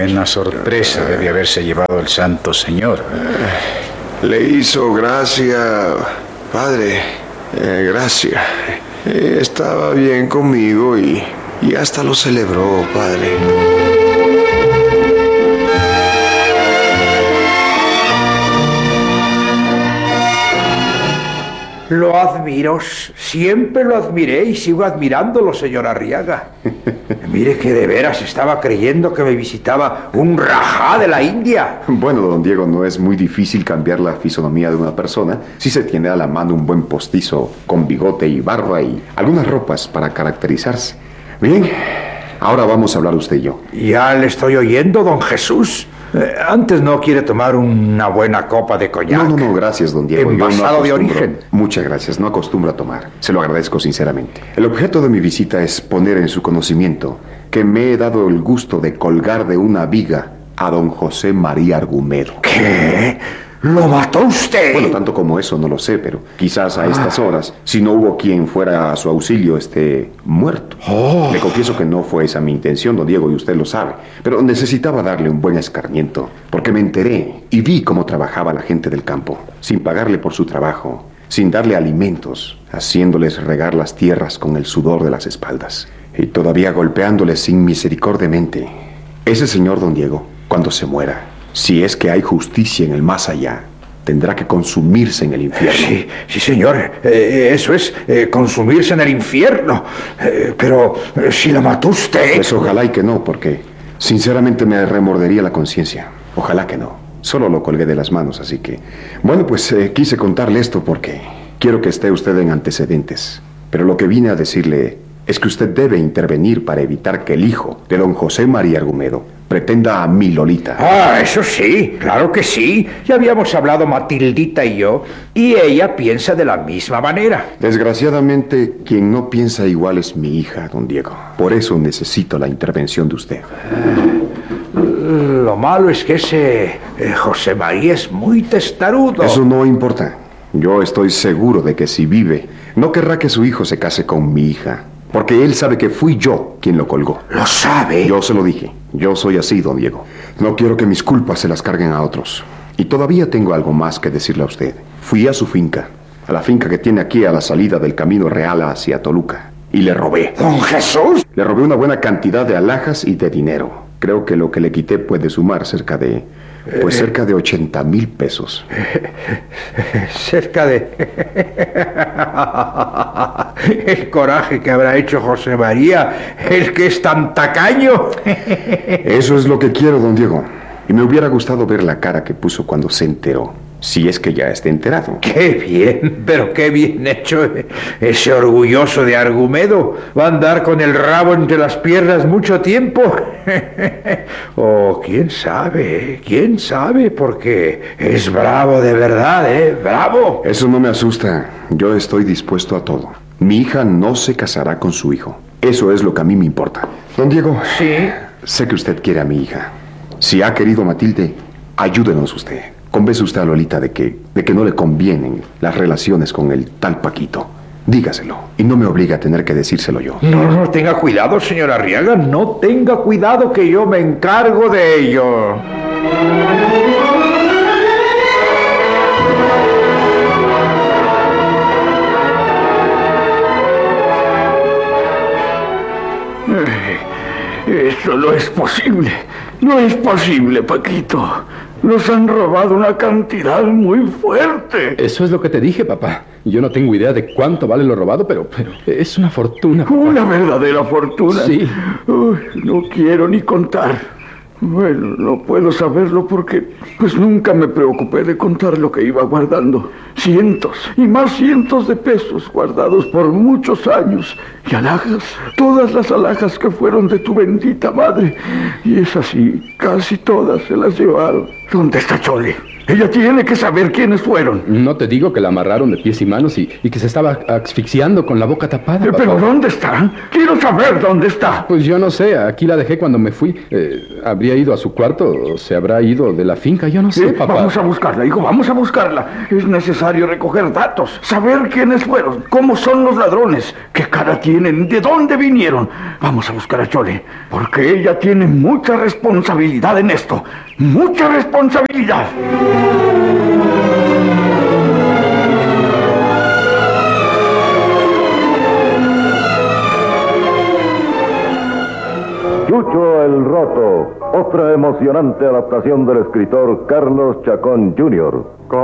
buena sorpresa debe haberse llevado el Santo Señor. Le hizo gracia, padre, gracia. Estaba bien conmigo y hasta lo celebró, padre. Lo admiro, siempre lo admiré y sigo admirándolo, señor Arriaga. Mire que de veras estaba creyendo que me visitaba un rajá de la India. Bueno, don Diego, no es muy difícil cambiar la fisonomía de una persona si se tiene a la mano un buen postizo con bigote y barba y algunas ropas para caracterizarse. Bien, ahora vamos a hablar usted y yo. Ya le estoy oyendo, don Jesús. Antes no quiere tomar una buena copa de coñac. No, gracias, don Diego. Envasado de origen. Muchas gracias, no acostumbro a tomar. Se lo agradezco sinceramente. El objeto de mi visita es poner en su conocimiento que me he dado el gusto de colgar de una viga a don José María Argumedo. ¿Qué? ¿Lo mató usted? Bueno, tanto como eso no lo sé, pero quizás a estas horas, si no hubo quien fuera a su auxilio, esté muerto. Le confieso que no fue esa mi intención, don Diego, y usted lo sabe. Pero necesitaba darle un buen escarmiento, porque me enteré y vi cómo trabajaba la gente del campo, sin pagarle por su trabajo, sin darle alimentos, haciéndoles regar las tierras con el sudor de las espaldas, y todavía golpeándoles sin misericordiamente. Ese señor, don Diego, cuando se muera, si es que hay justicia en el más allá, tendrá que consumirse en el infierno. Sí, señor. Eso es, consumirse en el infierno. Pero si la mató usted... Pues ojalá y que no, porque sinceramente me remordería la conciencia. Ojalá que no. Solo lo colgué de las manos, así que... Bueno, pues quise contarle esto porque quiero que esté usted en antecedentes. Pero lo que vine a decirle es que usted debe intervenir para evitar que el hijo de don José María Argumedo pretenda a mi Lolita. Ah, eso sí, claro que sí. Ya habíamos hablado Matildita y yo, y ella piensa de la misma manera. Desgraciadamente, quien no piensa igual es mi hija, don Diego. Por eso necesito la intervención de usted. Lo malo es que ese José María es muy testarudo. Eso no importa. Yo estoy seguro de que si vive, no querrá que su hijo se case con mi hija. Porque él sabe que fui yo quien lo colgó. ¿Lo sabe? Yo se lo dije. Yo soy así, don Diego. No quiero que mis culpas se las carguen a otros. Y todavía tengo algo más que decirle a usted. Fui a su finca, a la finca que tiene aquí a la salida del camino real hacia Toluca. Y le robé. ¿Don Jesús? Le robé una buena cantidad de alhajas y de dinero. Creo que lo que le quité puede sumar cerca de 80,000 pesos. Cerca de... El coraje que habrá hecho José María, el que es tan tacaño. Eso es lo que quiero, don Diego. Y me hubiera gustado ver la cara que puso cuando se enteró. Si es que ya está enterado. ¡Qué bien! Pero qué bien hecho ese orgulloso de Argumedo. Va a andar con el rabo entre las piernas mucho tiempo. quién sabe, porque es bravo de verdad, ¡bravo! Eso no me asusta. Yo estoy dispuesto a todo. Mi hija no se casará con su hijo. Eso es lo que a mí me importa. Don Diego. Sí. Sé que usted quiere a mi hija. Si ha querido Matilde, ayúdenos usted. Convence usted a Lolita de que no le convienen las relaciones con el tal Paquito. Dígaselo y no me obligue a tener que decírselo yo. No tenga cuidado, señor Arriaga. No tenga cuidado, que yo me encargo de ello. Eso no es posible. No es posible, Paquito. Nos han robado una cantidad muy fuerte. Eso es lo que te dije, papá. Yo no tengo idea de cuánto vale lo robado, pero es una fortuna, papá. ¿Una verdadera fortuna? Sí. No quiero ni contar. Bueno, no puedo saberlo porque pues nunca me preocupé de contar lo que iba guardando. Cientos y más cientos de pesos guardados por muchos años. Y alhajas, todas las alhajas que fueron de tu bendita madre. Y es así, casi todas se las llevaron. ¿Dónde está Chole? Ella tiene que saber quiénes fueron. No te digo que la amarraron de pies y manos y que se estaba asfixiando con la boca tapada, papá. ¿Pero dónde está? Quiero saber dónde está. Pues yo no sé, aquí la dejé cuando me fui. ¿Habría ido a su cuarto o se habrá ido de la finca? Yo no sé, papá. Vamos a buscarla, hijo, vamos a buscarla. Es necesario recoger datos, saber quiénes fueron, cómo son los ladrones, qué cara tienen, de dónde vinieron. Vamos a buscar a Chole, porque ella tiene mucha responsabilidad en esto. ¡Mucha responsabilidad! Chucho el Roto, otra emocionante adaptación del escritor Carlos Chacón Jr.